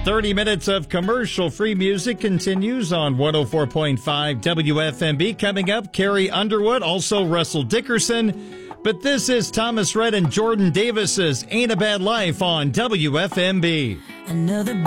30 minutes of commercial-free music continues on 104.5 WFMB. Coming up, Carrie Underwood, also Russell Dickerson. But this is Thomas Rhett and Jordan Davis's Ain't a Bad Life on WFMB. Another